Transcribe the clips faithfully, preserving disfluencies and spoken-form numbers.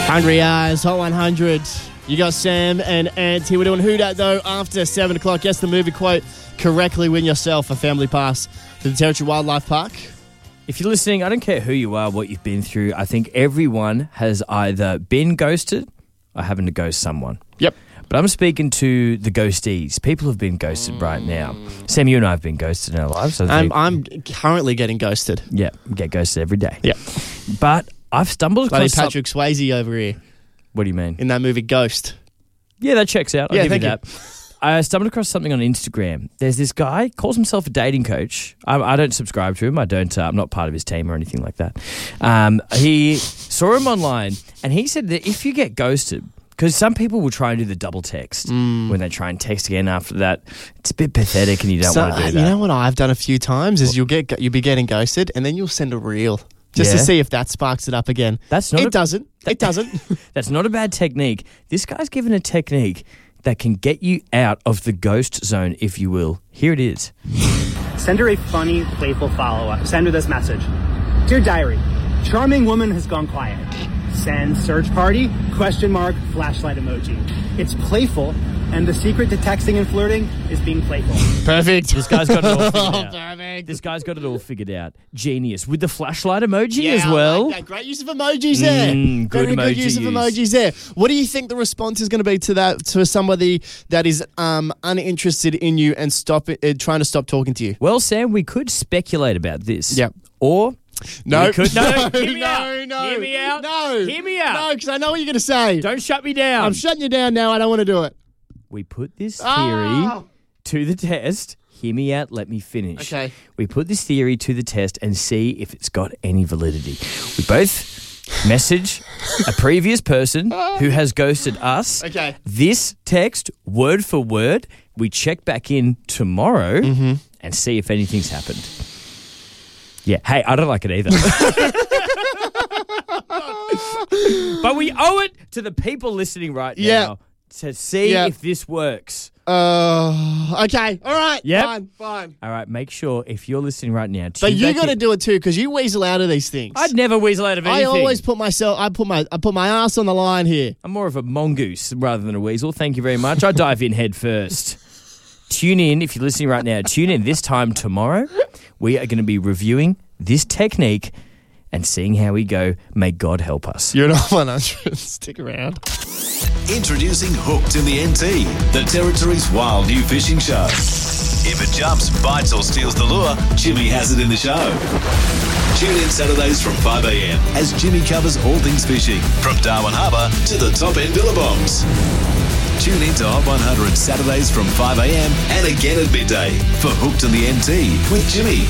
Hungry Eyes, Hot one hundred. You got Sam and Ant here. We're doing Who Dat, though, after seven o'clock. Guess the movie quote correctly. Win yourself a family pass to the Territory Wildlife Park. If you're listening, I don't care who you are, what you've been through. I think everyone has either been ghosted or having to ghost someone. Yep. But I'm speaking to the ghostees. People have been ghosted right now. Sam, you and I have been ghosted in our lives. So I'm, I'm currently getting ghosted. Yeah, we get ghosted every day. Yep. But I've stumbled Bloody across... some- Patrick Swayze over here What do you mean? in that movie Ghost. Yeah, that checks out. I'll Yeah, give you thank that. I stumbled across something on Instagram. There's this guy, calls himself a dating coach. I, I don't subscribe to him. I don't. Uh, I'm not part of his team or anything like that. Um, he saw him online, and he said that if you get ghosted, because some people will try and do the double text when they try and text again after that, it's a bit pathetic, and you don't So, want to do uh, that. You know what I've done a few times is you'll get you'll be getting ghosted, and then you'll send a reel just Yeah. to see if that sparks it up again. That's not It a- doesn't. It doesn't. That's not a bad technique. This guy's given a technique that can get you out of the ghost zone, if you will. Here it is. Send her a funny, playful follow-up. Send her this message. Dear Diary, charming woman has gone quiet. Send search party, question mark, flashlight emoji. It's playful, and the secret to texting and flirting is being playful. Perfect. This guy's got it all figured out. Perfect. This guy's got it all figured out. Genius. With the flashlight emoji Yeah, as I well. like that. Great use of emojis there. Mm, good Very emoji good use of use. emojis there. What do you think the response is going to be to that, to somebody that is um, uninterested in you and stop it, uh, trying to stop talking to you? Well, Sam, we could speculate about this. Yep. Or... No, we could, no, no, no, hear me no, out. no. Hear me out. No. Hear me out. No, because I know what you're going to say. Don't shut me down. I'm shutting you down now. I don't want to do it. We put this theory Ah. to the test. Hear me out. Let me finish. Okay. We put this theory to the test and see if it's got any validity. We both message a previous person who has ghosted us. Okay. This text, word for word, we check back in tomorrow Mm-hmm. and see if anything's happened. Yeah. Hey, I don't like it either. But we owe it to the people listening right Yeah. now to see Yeah. if this works. Uh, okay. All right. Yep. Fine. Fine. All right, make sure if you're listening right now. But tune you back got to in- do it too, because you weasel out of these things. I'd never weasel out of I anything. always put myself. I put my. I put my ass on the line here. I'm more of a mongoose rather than a weasel. Thank you very much. I dive in head first. Tune in if you're listening right now. Tune in this time tomorrow. We are going to be reviewing this technique and seeing how we go. May God help us. You're not one hundred. Stick around. Introducing Hooked in the N T, the Territory's wild new fishing show. If it jumps, bites or steals the lure, Jimmy has it in the show. Tune in Saturdays from five a.m. as Jimmy covers all things fishing, from Darwin Harbour to the top end billabongs. Tune in to Hot one hundred Saturdays from five a.m. and again at midday for Hooked in the N T with Jimmy.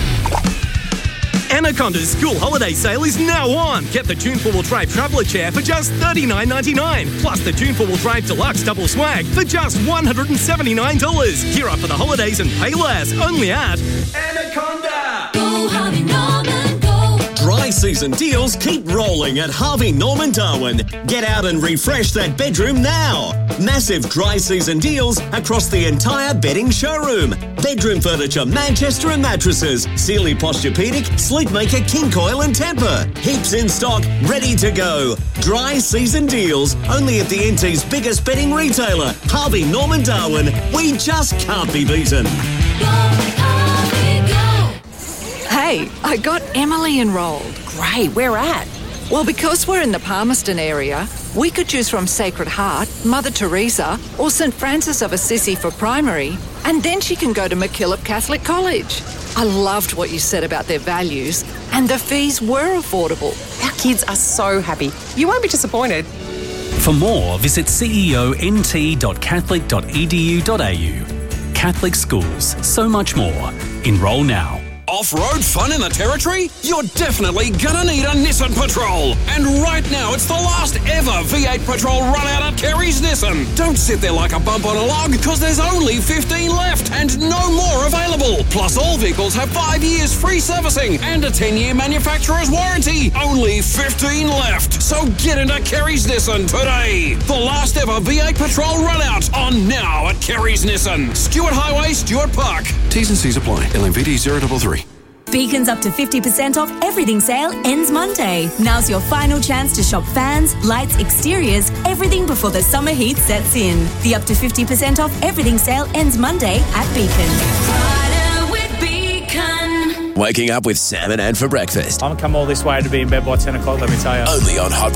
Anaconda's school holiday sale is now on. Get the Tuneful Will Drive Traveller Chair for just thirty-nine ninety-nine. Plus the Tuneful Will Drive Deluxe Double Swag for just one hundred seventy-nine dollars. Gear up for the holidays and pay less. Only at Anaconda. Go Harvey Norman, go. Dry season deals keep rolling at Harvey Norman Darwin. Get out and refresh that bedroom now. Massive dry season deals across the entire bedding showroom. Bedroom furniture, Manchester and mattresses, Sealy Posturepedic, Sleepmaker, King Coil and Tempur. Heaps in stock, ready to go. Dry season deals only at the N T's biggest bedding retailer, Harvey Norman Darwin. We just can't be beaten. Go Harvey, go. Hey, I got Emily enrolled. Great, where at? Well, because we're in the Palmerston area, we could choose from Sacred Heart, Mother Teresa, or St Francis of Assisi for primary, and then she can go to MacKillop Catholic College. I loved what you said about their values, and the fees were affordable. Our kids are so happy. You won't be disappointed. For more, visit c e o n t dot catholic dot e d u dot a u. Catholic schools, so much more. Enrol now. Off-road fun in the Territory? You're definitely gonna need a Nissan Patrol. And right now, it's the last ever V eight Patrol run out at Kerry's Nissan. Don't sit there like a bump on a log, because there's only fifteen left and no more available. Plus, all vehicles have five years free servicing and a ten-year manufacturer's warranty. Only fifteen left. So get into Kerry's Nissan today. The last ever V eight Patrol run out on now at Kerry's Nissan. Stuart Highway, Stuart Park. T's and C's apply. L M V D zero three three. Beacon's up to fifty percent off everything sale ends Monday. Now's your final chance to shop fans, lights, exteriors, everything before the summer heat sets in. The up to fifty percent off everything sale ends Monday at Beacon. Friday with Beacon. Waking up with Sam and Ann for breakfast. I'm come all this way to be in bed by ten o'clock, let me tell you. Only on Hot